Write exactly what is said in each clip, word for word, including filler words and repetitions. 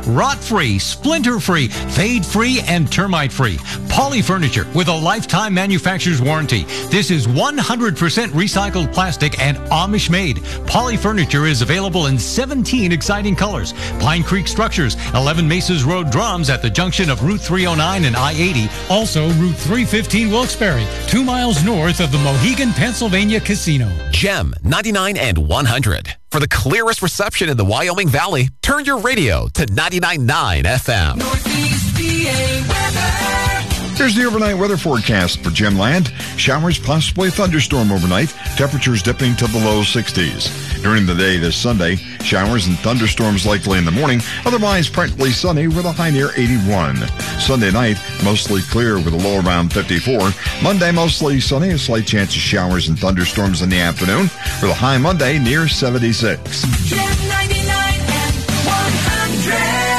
rot-free, splinter-free, fade-free, and termite-free. Poly Furniture with a lifetime manufacturer's warranty. This is one hundred percent recycled plastic and Amish-made. Poly Furniture is available in seventeen exciting colors. Pine Creek Structures, eleven Mesas Road Drums at the junction of Route three oh nine and I eighty. Also, Route three fifteen Wilkes-Barre, two miles north of the Mohegan, Pennsylvania Casino. Gem ninety-nine and one hundred. For the clearest reception in the Wyoming Valley, turn your radio to ninety-nine point nine F M. Northeast P A weather. Here's the overnight weather forecast for Gemland. Showers, possibly a thunderstorm overnight. Temperatures dipping to the low sixties. During the day this Sunday, showers and thunderstorms likely in the morning. Otherwise, partly sunny with a high near eighty-one. Sunday night, mostly clear with a low around fifty-four. Monday, mostly sunny. A slight chance of showers and thunderstorms in the afternoon with a high Monday near seventy-six. Gem ninety-nine and one hundred.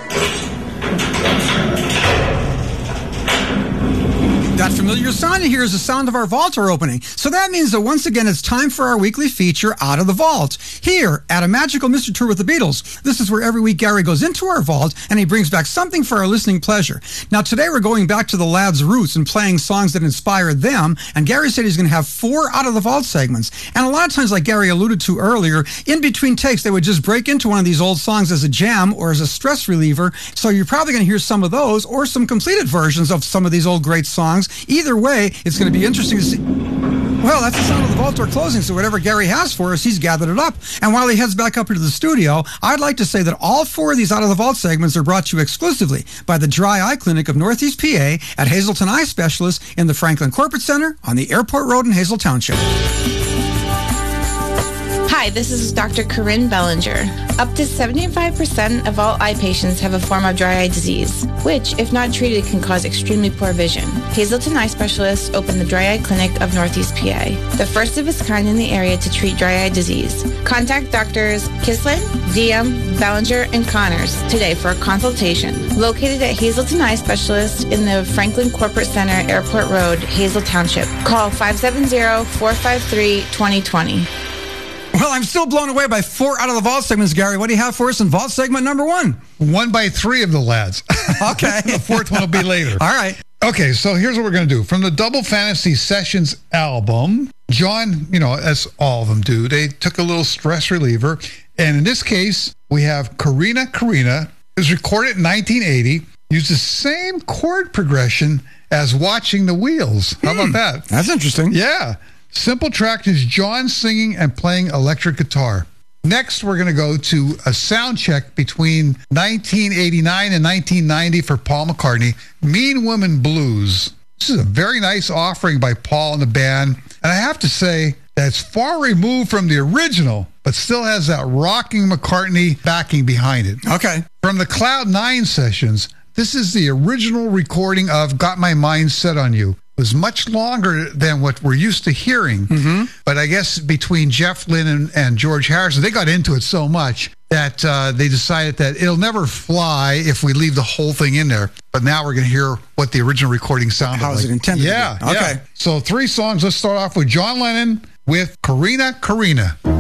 That familiar sound you hear is the sound of our vaults are opening. So that means that once again, it's time for our weekly feature, Out of the Vault, here at a Magical Mystery Tour with the Beatles. This is where every week Gary goes into our vault and he brings back something for our listening pleasure. Now today we're going back to the lads' roots and playing songs that inspired them. And Gary said he's going to have four Out of the Vault segments. And a lot of times, like Gary alluded to earlier, in between takes, they would just break into one of these old songs as a jam or as a stress reliever. So you're probably going to hear some of those or some completed versions of some of these old great songs. Either way, it's going to be interesting to see. Well, that's the sound of the vault door closing, so whatever Gary has for us, he's gathered it up. And while he heads back up into the studio, I'd like to say that all four of these Out of the Vault segments are brought to you exclusively by the Dry Eye Clinic of Northeast P A at Hazelton Eye Specialists in the Franklin Corporate Center on the Airport Road in Hazel Township. Hi, this is Doctor Corinne Bellinger. Up to seventy-five percent of all eye patients have a form of dry eye disease, which, if not treated, can cause extremely poor vision. Hazelton Eye Specialists opened the Dry Eye Clinic of Northeast P A, the first of its kind in the area to treat dry eye disease. Contact Doctors Kislin, Diem, Bellinger, and Connors today for a consultation. Located at Hazelton Eye Specialists in the Franklin Corporate Center, Airport Road, Hazel Township. Call five seven zero, four five three, two zero two zero. Well, I'm still blown away by four Out of the Vault segments, Gary. What do you have for us in Vault segment number one? One by three of the lads. Okay. The fourth one will be later. All right. Okay, so here's what we're going to do. From the Double Fantasy Sessions album, John, you know, as all of them do, they took a little stress reliever. And in this case, we have Karina Karina. It was recorded in nineteen eighty. Used the same chord progression as Watching the Wheels. How about that? That's interesting. Yeah. Simple track is John singing and playing electric guitar. Next, we're going to go to a sound check between nineteen eighty-nine and nineteen ninety for Paul McCartney, Mean Woman Blues. This is a very nice offering by Paul and the band. And I have to say, that's far removed from the original, but still has that rocking McCartney backing behind it. Okay. From the Cloud Nine sessions, this is the original recording of Got My Mind Set on You. Was much longer than what we're used to hearing. Mm-hmm. But I guess between Jeff Lynne and, and George Harrison, they got into it so much that uh, they decided that it'll never fly if we leave the whole thing in there. But now we're going to hear what the original recording sounded like. How is it intended Yeah, to be? Okay. Yeah. So three songs. Let's start off with John Lennon with Karina Karina.